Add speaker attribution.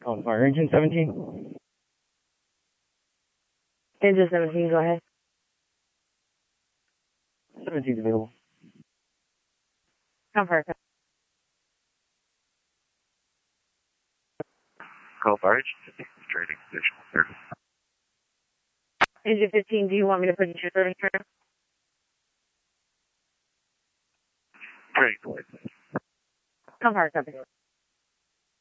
Speaker 1: Calling fire engine 17.
Speaker 2: Engine 17, go ahead.
Speaker 1: 17's available.
Speaker 2: Come fire.
Speaker 3: Call fire engine 15, trading additional service.
Speaker 2: Engine 15, do you want me to put your service through?
Speaker 3: Trading delay.
Speaker 2: Come fire company.